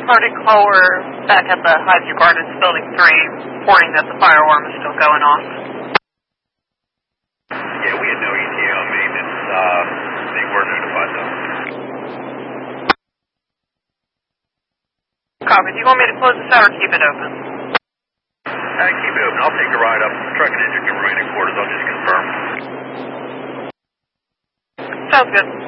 third-party caller back at the Highview Gardens Building 3, reporting that the fire alarm is still going off. Yeah, we had no ETA on maintenance. They were notified though. Copy. Do you want me to close this out or keep it open? Keep it open. I'll take a ride up. Truck and engine can remain in quarters. I'll just confirm. Sounds good.